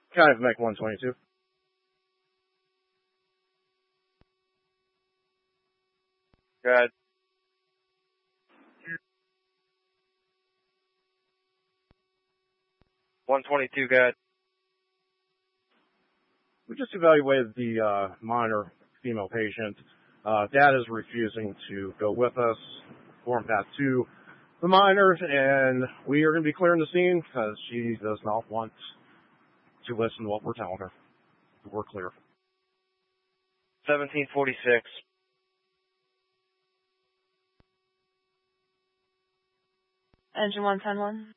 Kind of make 122. Good. $122, good. We just evaluated the minor female patient. Dad is refusing to go with us. Form that to the minor, and we are going to be clearing the scene because she does not want to listen to what we're telling her. We're clear. 1746. Engine 110-1.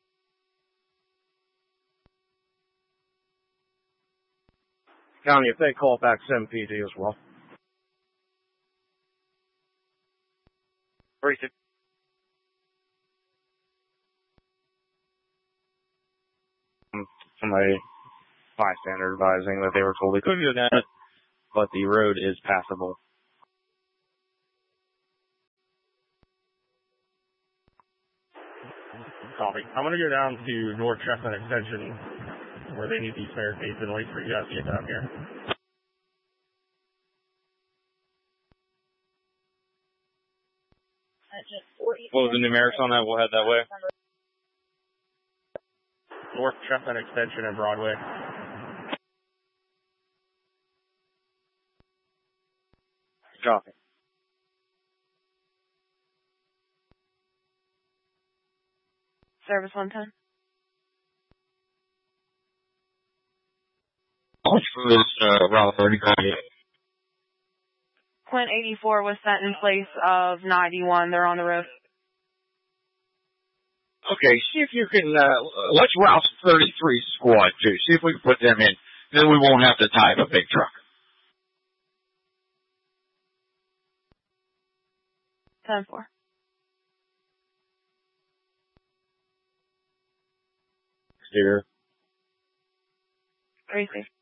County, if they call back 7 PD as well. Racing. From a bystander advising that they were told they couldn't do that, but the road is passable. Copy. I'm going to go down to North Chestnut Extension where they need these barricades and wait for you guys to get down here. What was the numerics on that? We'll head that way. North Chestnut Extension and Broadway. Copy. Service 110. For this Route 30. Quint 84 was sent in place of 91. They're on the road. Okay, see if you can, let's Route 33 squad too. See if we can put them in. Then we won't have to tie up a big truck. 10-4. Exterior. 3-6.